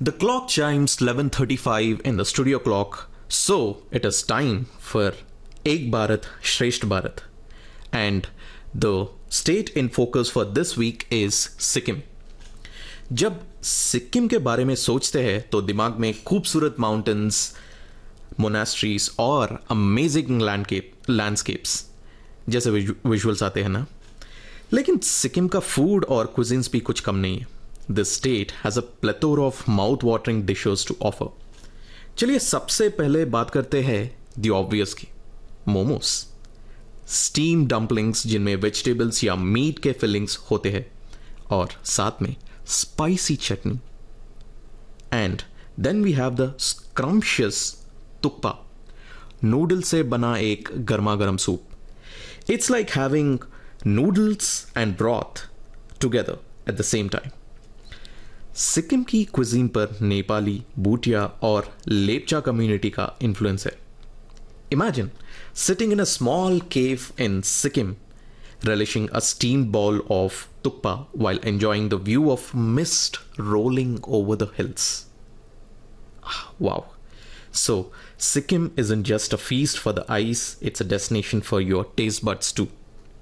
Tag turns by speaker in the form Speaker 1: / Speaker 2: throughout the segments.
Speaker 1: The clock chimes 11:35 in the studio clock, so it is time for Ek Bharat Shresht Bharat. And the state in focus for this week is Sikkim. जब सिक्किम के बारे में सोचते हैं तो दिमाग में खूबसूरत माउंटेन्स, मोनास्ट्रीज और अमेजिंग लैंडस्केप्स जैसे विजुअल्स आते हैं ना. लेकिन सिक्किम का फूड और क्विजिन्स भी कुछ कम नहीं है. This state has a plethora of mouth watering dishes to offer. चलिए सबसे पहले बात करते हैं द ऑब्वियस की, मोमोस. स्टीम डम्पलिंग्स जिनमें वेजिटेबल्स या मीट के फिलिंग्स होते हैं और साथ में spicy chutney. And then we have the scrumptious तुक्पा, noodle से बना एक गर्मा गर्म soup. It's like having noodles and broth together at the same time. Sikkim की क्विजीन पर नेपाली, भूटिया और लेपचा कम्युनिटी का इन्फ्लुएंस है. Imagine sitting in a small cave in Sikkim, relishing a steamed bowl of tukpa while enjoying the view of mist rolling over the hills. Wow. So, Sikkim isn't just a feast for the eyes, it's a destination for your taste buds too.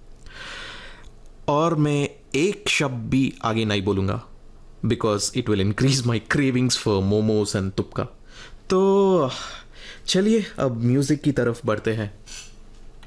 Speaker 1: और मैं एक शब्द भी आगे नहीं बोलूँगा because it will increase my cravings for momos and tukpa. तो चलिए अब म्यूजिक की तरफ बढ़ते हैं.